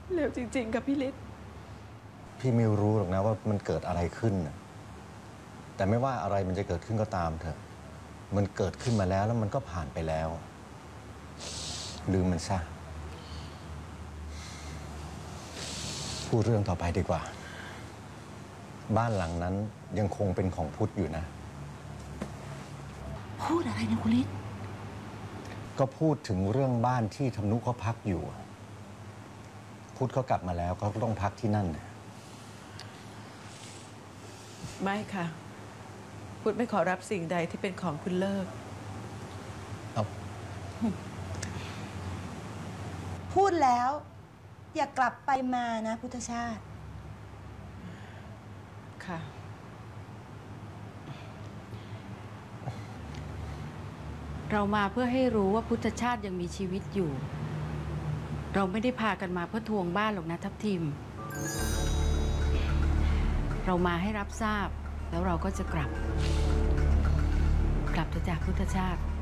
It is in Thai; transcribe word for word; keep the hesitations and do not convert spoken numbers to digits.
เร็วจริงๆกับพี่ฤทธิ์พี่ไม่รู้หรอกนะว่ามันเกิดอะไรขึ้นนะแต่ไม่ว่าอะไรมันจะเกิดขึ้นก็ตามเถอะมันเกิดขึ้นมาแล้วแล้วมันก็ผ่านไปแล้วลืมมันซะพูดเรื่องต่อไปดีกว่าบ้านหลังนั้นยังคงเป็นของพุทธอยู่นะพูดอะไรนะคุณฤทธิ์ก็พูดถึงเรื่องบ้านที่ธนุเขาพักอยู่พุทธเขากลับมาแล้วเขาก็ต้องพักที่นั่นไม่ค่ะพุทธไม่ขอรับสิ่งใดที่เป็นของคุณเลิกเอาพูดแล้ว อย่ากลับไปมานะพุทธชาติค่ะเรามาเพื่อให้รู้ว่าพุทธชาติยังมีชีวิตอยู่ เราไม่ได้พากันมาเพื่อทวงบ้านหรอกนะทัพทิม เรามาให้รับทราบแล้วเราก็จะกลับ กลับจะจากพุทธชาติ